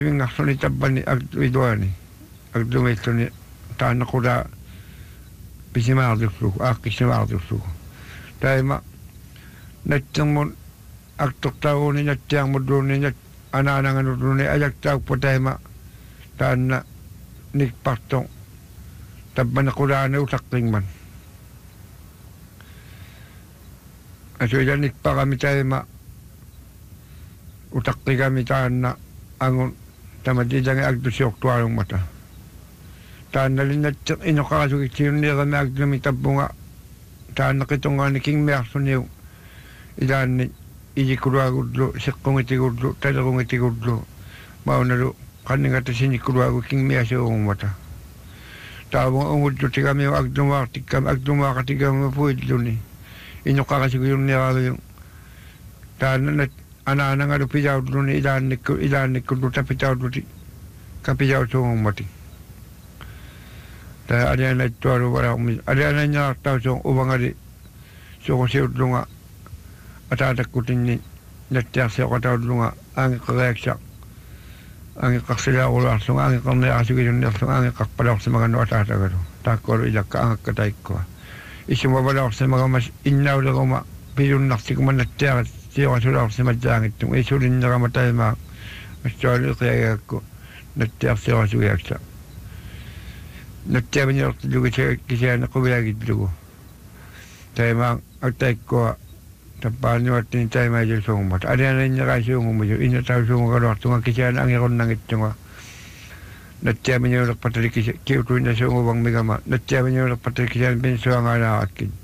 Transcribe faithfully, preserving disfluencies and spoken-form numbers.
Ngaksoni tabani agduidwani agdumetoni taana kuda pisimaarduslu aakkisimaarduslu taima nattermun aktortaruuni nattiarmudluuni nat anaananganulluuni ajaktauppa taima taanna nikparto tabbana kudaani utaqqingman asuila nikparami taima utaqqigami taanna angun tamadidang agdusioktuarong mata. Taan nalinat inokasukitiyun niya kami agdumitabunga. Taan nakitunga ni King Merson niyo. Ilan ni ijikuragudlo, sikong itigudlo, tadarong itigudlo. Maunalo, kaningata sinikurago King Merson yung mata. Tawang ungudlo ti kami yung agdumartik kami, agdumartik kami mapuidlo ni. Inokasukitiyun niya kami yung taan na ana-ana nga lupijaw doon ilanik ko ilanik ko doon tapijaw doon kapijaw sung mati. Dahil ada na ito ano wala kong ada na niya tao sung ubang adi so kung siya doon nga at atakutin ni natiyak siya kataw doon nga ang kareksyak ang kaksila ko lang sung ang kamerasig yun niya sung ang kakpalaw sa mga nuatata ka doon takor ilak ka ang katay ko isumabalaw sa mga mas inaw na ko ma pilun naksik man natiyak siya sudah semacam itu, itu rin nakamatay mak, masyado kaya ako, natiyak siya suyak siya. Natiyak niya ako dulu siya, kasi ako bilagid dulu. Tayo mak, agtay ko, tapaan niyo at tayo may jil sumat. Ada na niya kasi yung umayo, ina tayo sumat ka doon, kasi ang ikon nang ito nga. Natiyak niya ako patalik, kiyutuin na siya umubang megama, natiyak niya ako patalik, kasi ang pinso ang anakakin.